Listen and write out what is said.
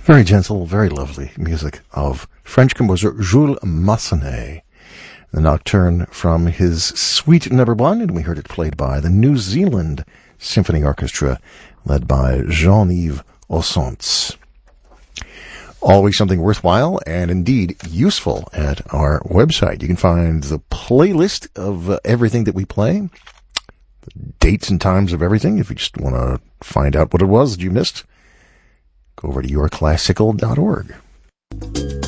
Very gentle, very lovely music of French composer Jules Massenet. The Nocturne from his Suite No. 1, and we heard it played by the New Zealand Symphony Orchestra, led by Jean-Yves Ossonce. Always something worthwhile and indeed useful at our website. You can find the playlist of everything that we play, the dates and times of everything. If you just want to find out what it was that you missed, go over to yourclassical.org.